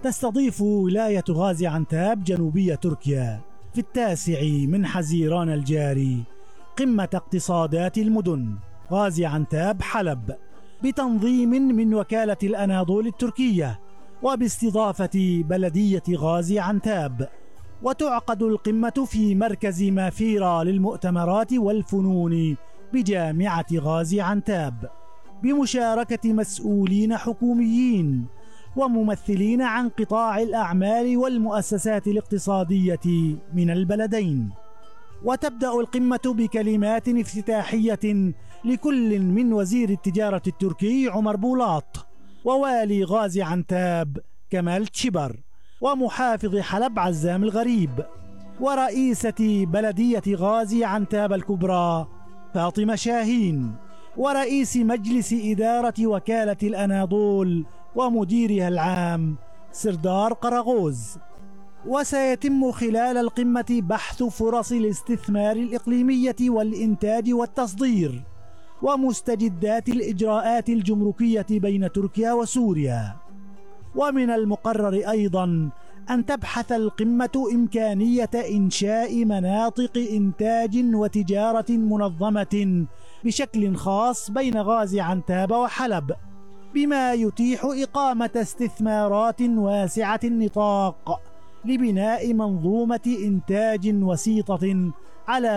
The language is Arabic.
تستضيف ولاية غازي عنتاب جنوبية تركيا في 9 من حزيران الجاري قمة اقتصادات المدن غازي عنتاب حلب بتنظيم من وكالة الأناضول التركية وباستضافة بلدية غازي عنتاب. وتعقد القمة في مركز مافيرا للمؤتمرات والفنون بجامعة غازي عنتاب بمشاركة مسؤولين حكوميين وممثلين عن قطاع الأعمال والمؤسسات الاقتصادية من البلدين. وتبدأ القمة بكلمات افتتاحية لكل من وزير التجارة التركي عمر بولاط ووالي غازي عنتاب كمال تشيبر ومحافظ حلب عزام الغريب ورئيسة بلدية غازي عنتاب الكبرى فاطمة شاهين ورئيس مجلس إدارة وكالة الأناضول ومديرها العام سردار قراغوز. وسيتم خلال القمة بحث فرص الاستثمار الإقليمية والإنتاج والتصدير ومستجدات الإجراءات الجمركية بين تركيا وسوريا. ومن المقرر أيضا أن تبحث القمة إمكانية إنشاء مناطق إنتاج وتجارة منظمة بشكل خاص بين غازي عنتاب وحلب بما يتيح إقامة استثمارات واسعة النطاق لبناء منظومة إنتاج وسيطة على